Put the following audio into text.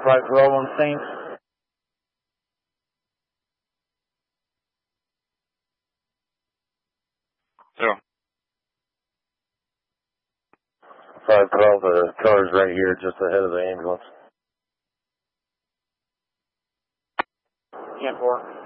512 on scene. 512, the car's right here just ahead of the ambulance. 10-4.